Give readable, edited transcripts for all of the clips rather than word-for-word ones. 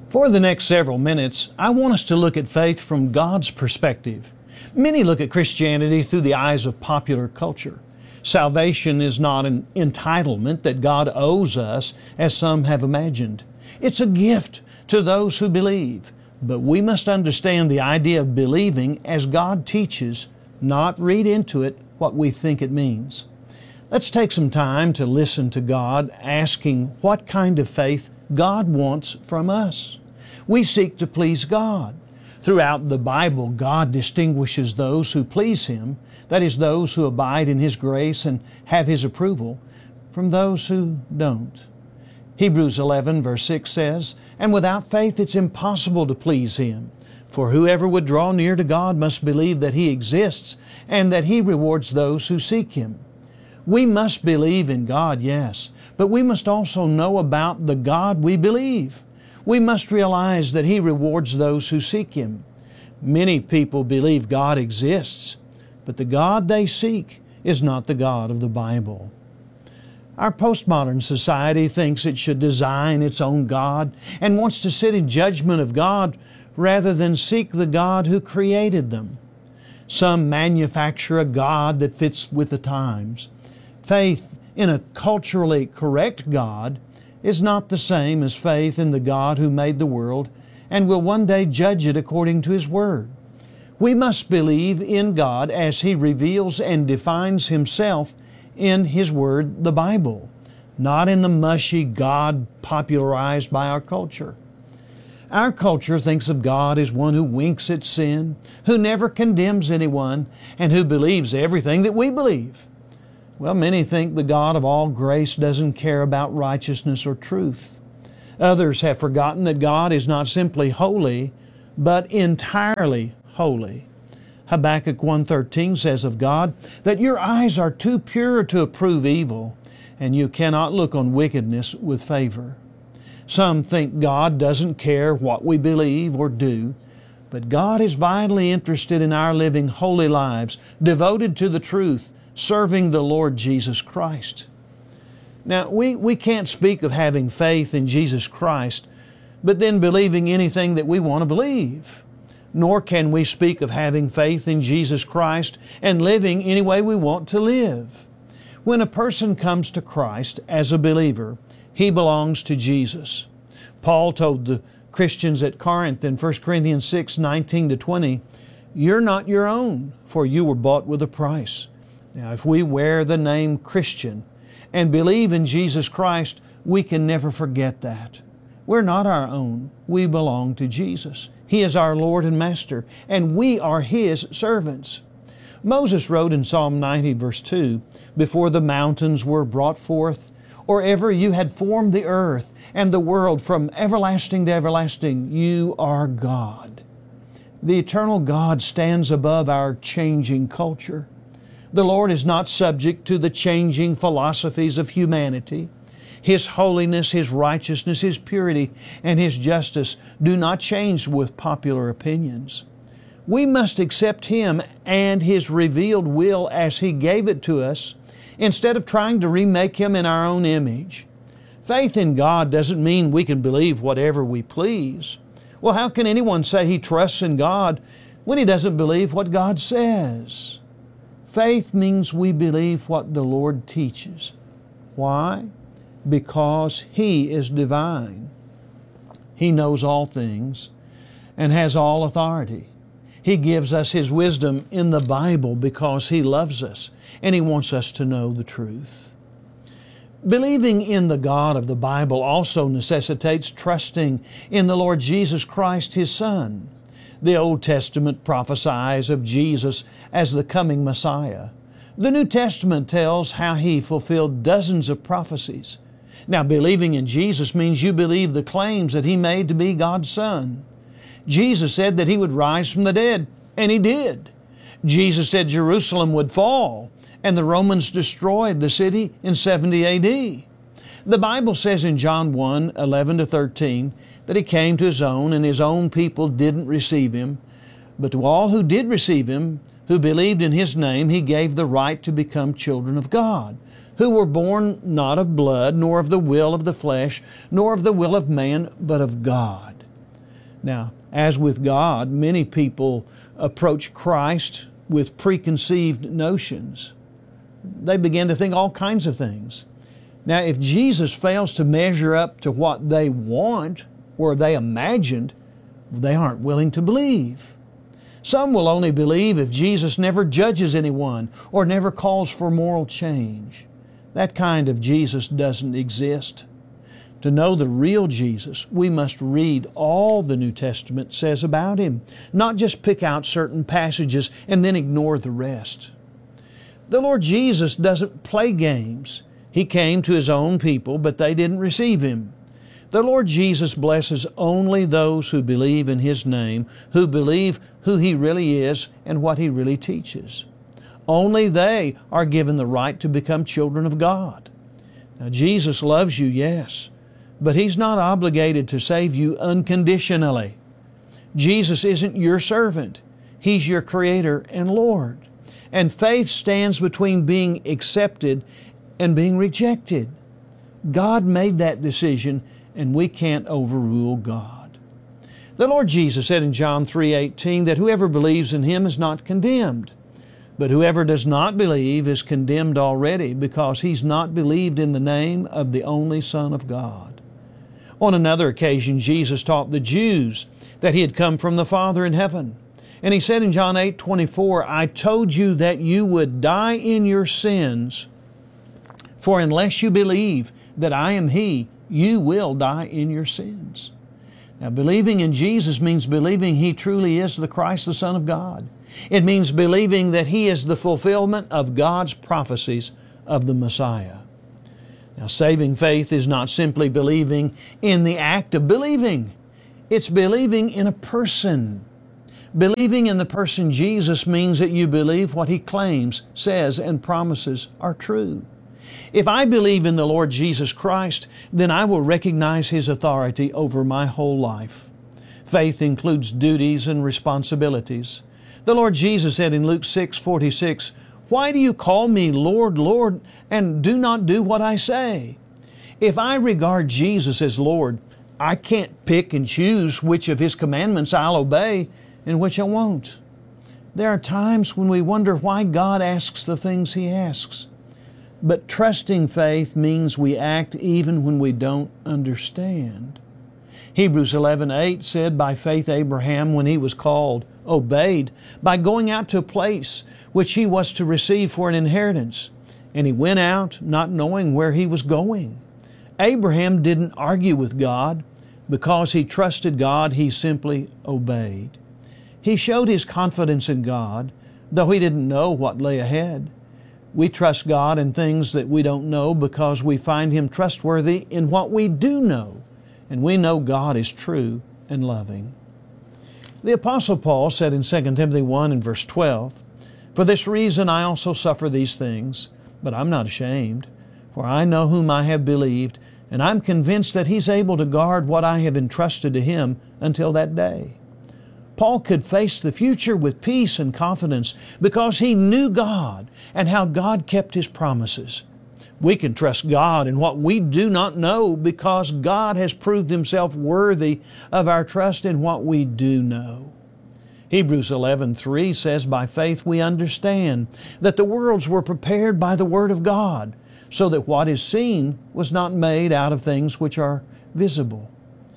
For the next several minutes, I want us to look at faith from God's perspective. Many look at Christianity through the eyes of popular culture. Salvation is not an entitlement that God owes us, as some have imagined. It's a gift to those who believe. But we must understand the idea of believing as God teaches, not read into it what we think it means. Let's take some time to listen to God, asking what kind of faith God wants from us. We seek to please God. Throughout the Bible, God distinguishes those who please Him, that is, those who abide in His grace and have His approval, from those who don't. Hebrews 11 verse 6 says, "And without faith it's impossible to please Him. For whoever would draw near to God must believe that He exists and that He rewards those who seek Him." We must believe in God, yes, but we must also know about the God we believe. We must realize that He rewards those who seek Him. Many people believe God exists, but the God they seek is not the God of the Bible. Our postmodern society thinks it should design its own God and wants to sit in judgment of God rather than seek the God who created them. Some manufacture a God that fits with the times. Faith in a culturally correct God is not the same as faith in the God who made the world and will one day judge it according to His Word. We must believe in God as He reveals and defines Himself in His Word, the Bible, not in the mushy God popularized by our culture. Our culture thinks of God as one who winks at sin, who never condemns anyone, and who believes everything that we believe. Well, many think the God of all grace doesn't care about righteousness or truth. Others have forgotten that God is not simply holy, but entirely holy. Habakkuk 1:13 says of God that your eyes are too pure to approve evil, and you cannot look on wickedness with favor. Some think God doesn't care what we believe or do, but God is vitally interested in our living holy lives, devoted to the truth, serving the Lord Jesus Christ. Now, we can't speak of having faith in Jesus Christ, but then believing anything that we want to believe. Nor can we speak of having faith in Jesus Christ and living any way we want to live. When a person comes to Christ as a believer, he belongs to Jesus. Paul told the Christians at Corinth in 1 Corinthians 6:19-20, "You're not your own, for you were bought with a price." Now, if we wear the name Christian and believe in Jesus Christ, we can never forget that. We're not our own. We belong to Jesus. He is our Lord and Master, and we are His servants. Moses wrote in Psalm 90, verse 2, "Before the mountains were brought forth, or ever you had formed the earth and the world from everlasting to everlasting, you are God." The eternal God stands above our changing culture. The Lord is not subject to the changing philosophies of humanity. His holiness, His righteousness, His purity, and His justice do not change with popular opinions. We must accept Him and His revealed will as He gave it to us, instead of trying to remake Him in our own image. Faith in God doesn't mean we can believe whatever we please. Well, how can anyone say he trusts in God when he doesn't believe what God says? Faith means we believe what the Lord teaches. Why? Because He is divine. He knows all things and has all authority. He gives us His wisdom in the Bible because He loves us and He wants us to know the truth. Believing in the God of the Bible also necessitates trusting in the Lord Jesus Christ, His Son. The Old Testament prophesies of Jesus as the coming Messiah. The New Testament tells how He fulfilled dozens of prophecies. Now, believing in Jesus means you believe the claims that He made to be God's Son. Jesus said that He would rise from the dead, and He did. Jesus said Jerusalem would fall, and the Romans destroyed the city in 70 AD. The Bible says in John 1:11-13 that He came to His own, and His own people didn't receive Him. But to all who did receive Him, who believed in His name, He gave the right to become children of God, who were born not of blood, nor of the will of the flesh, nor of the will of man, but of God. Now, as with God, many people approach Christ with preconceived notions. They begin to think all kinds of things. Now, if Jesus fails to measure up to what they want or they imagined, they aren't willing to believe. Some will only believe if Jesus never judges anyone or never calls for moral change. That kind of Jesus doesn't exist. To know the real Jesus, we must read all the New Testament says about Him, not just pick out certain passages and then ignore the rest. The Lord Jesus doesn't play games. He came to His own people, but they didn't receive Him. The Lord Jesus blesses only those who believe in His name, who believe who He really is and what He really teaches. Only they are given the right to become children of God. Now, Jesus loves you, yes, but He's not obligated to save you unconditionally. Jesus isn't your servant. He's your Creator and Lord. And faith stands between being accepted and being rejected. God made that decision, and we can't overrule God. The Lord Jesus said in John 3:18 that whoever believes in Him is not condemned, but whoever does not believe is condemned already, because he's not believed in the name of the only Son of God. On another occasion, Jesus taught the Jews that He had come from the Father in heaven. And He said in John 8:24, I told you that you would die in your sins, for unless you believe that I am He, you will die in your sins. Now, believing in Jesus means believing He truly is the Christ, the Son of God. It means believing that He is the fulfillment of God's prophecies of the Messiah. Now, saving faith is not simply believing in the act of believing. It's believing in a person. Believing in the person Jesus means that you believe what He claims, says, and promises are true. If I believe in the Lord Jesus Christ, then I will recognize His authority over my whole life. Faith includes duties and responsibilities. The Lord Jesus said in Luke 6:46, Why do you call me Lord, Lord, and do not do what I say? If I regard Jesus as Lord, I can't pick and choose which of His commandments I'll obey and which I won't. There are times when we wonder why God asks the things He asks. But trusting faith means we act even when we don't understand. Hebrews 11:8 said, By faith Abraham, when he was called, obeyed by going out to a place which he was to receive for an inheritance. And he went out not knowing where he was going. Abraham didn't argue with God. Because he trusted God, he simply obeyed. He showed his confidence in God, though he didn't know what lay ahead. We trust God in things that we don't know because we find Him trustworthy in what we do know, and we know God is true and loving. The Apostle Paul said in 2 Timothy 1 and verse 12, For this reason I also suffer these things, but I'm not ashamed, for I know whom I have believed, and I'm convinced that He's able to guard what I have entrusted to Him until that day. Paul could face the future with peace and confidence because he knew God and how God kept His promises. We can trust God in what we do not know because God has proved Himself worthy of our trust in what we do know. Hebrews 11:3 says, By faith we understand that the worlds were prepared by the Word of God, so that what is seen was not made out of things which are visible.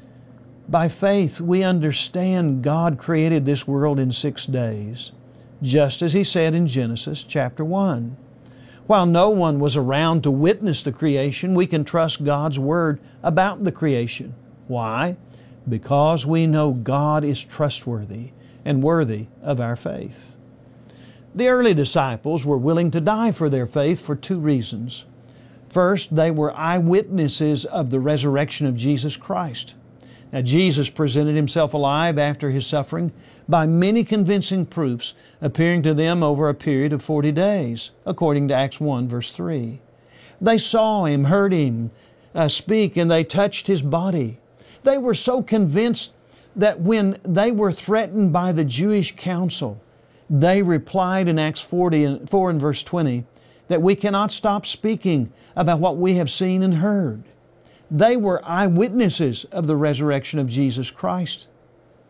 By faith, we understand God created this world in 6 days, just as He said in Genesis chapter 1. While no one was around to witness the creation, we can trust God's Word about the creation. Why? Because we know God is trustworthy and worthy of our faith. The early disciples were willing to die for their faith for 2 reasons. First, they were eyewitnesses of the resurrection of Jesus Christ. Now, Jesus presented Himself alive after His suffering by many convincing proofs, appearing to them over a period of 40 days, according to Acts 1, verse 3. They saw Him, heard Him speak, and they touched His body. They were so convinced that when they were threatened by the Jewish council, they replied in Acts 4 and verse 20 that we cannot stop speaking about what we have seen and heard. They were eyewitnesses of the resurrection of Jesus Christ.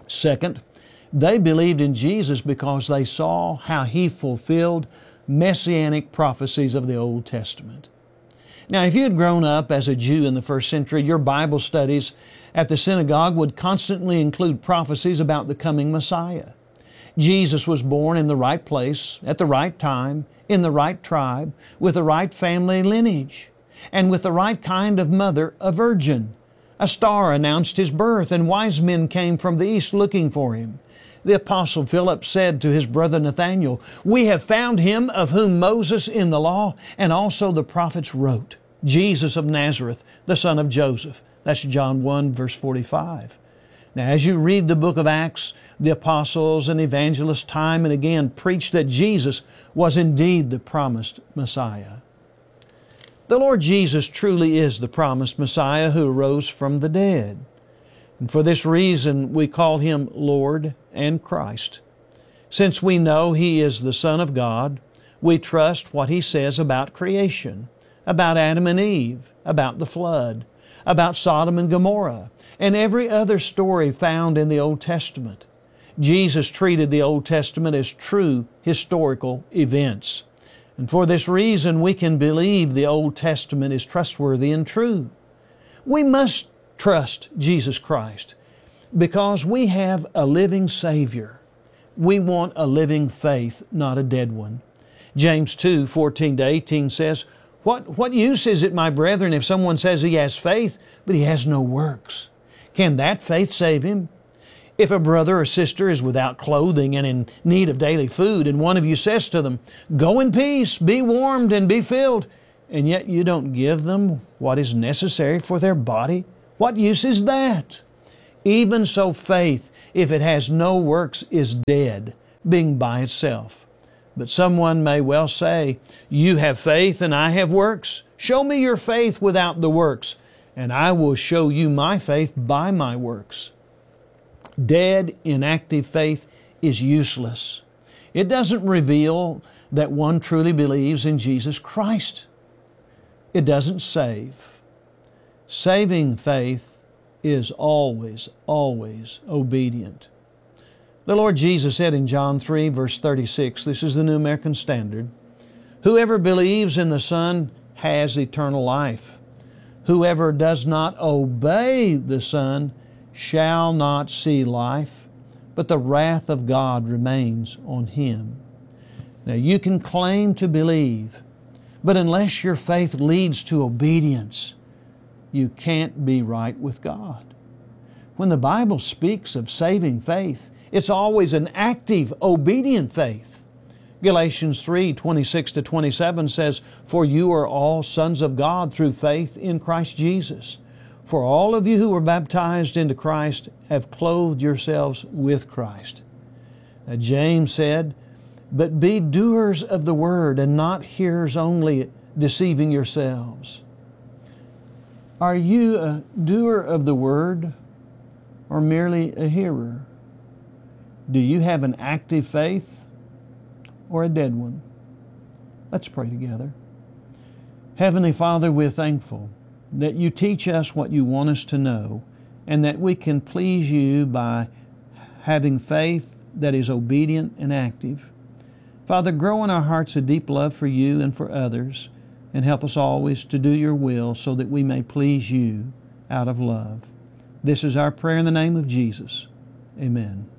Second, they believed in Jesus because they saw how He fulfilled messianic prophecies of the Old Testament. Now, if you had grown up as a Jew in the first century, your Bible studies at the synagogue would constantly include prophecies about the coming Messiah. Jesus was born in the right place, at the right time, in the right tribe, with the right family lineage, and with the right kind of mother, a virgin. A star announced His birth, and wise men came from the east looking for Him. The Apostle Philip said to his brother Nathanael, "We have found Him of whom Moses in the law and also the prophets wrote, Jesus of Nazareth, the son of Joseph." That's John 1, verse 45. Now, as you read the book of Acts, the apostles and evangelists time and again preached that Jesus was indeed the promised Messiah. The Lord Jesus truly is the promised Messiah who arose from the dead. And for this reason, we call Him Lord and Christ. Since we know He is the Son of God, we trust what He says about creation, about Adam and Eve, about the flood, about Sodom and Gomorrah, and every other story found in the Old Testament. Jesus treated the Old Testament as true historical events. And for this reason, we can believe the Old Testament is trustworthy and true. We must trust Jesus Christ because we have a living Savior. We want a living faith, not a dead one. James 2, 14-18 says, What use is it, my brethren, if someone says he has faith, but he has no works? Can that faith save him? If a brother or sister is without clothing and in need of daily food, and one of you says to them, "Go in peace, be warmed and be filled," and yet you don't give them what is necessary for their body, what use is that? Even so, faith, if it has no works, is dead, being by itself. But someone may well say, "You have faith and I have works. Show me your faith without the works, and I will show you my faith by my works." Dead, inactive faith is useless. It doesn't reveal that one truly believes in Jesus Christ. It doesn't save. Saving faith is always, always obedient. The Lord Jesus said in John 3, verse 36, this is the New American Standard, "Whoever believes in the Son has eternal life. Whoever does not obey the Son shall not see life, but the wrath of God remains on him." Now, you can claim to believe, but unless your faith leads to obedience, you can't be right with God. When the Bible speaks of saving faith, it's always an active, obedient faith. Galatians 3, 26-27 says, "For you are all sons of God through faith in Christ Jesus. For all of you who were baptized into Christ have clothed yourselves with Christ." Now, James said, "But be doers of the word and not hearers only, deceiving yourselves." Are you a doer of the word or merely a hearer? Do you have an active faith or a dead one? Let's pray together. Heavenly Father, we're thankful that you teach us what you want us to know, and that we can please you by having faith that is obedient and active. Father, grow in our hearts a deep love for you and for others, and help us always to do your will so that we may please you out of love. This is our prayer in the name of Jesus. Amen.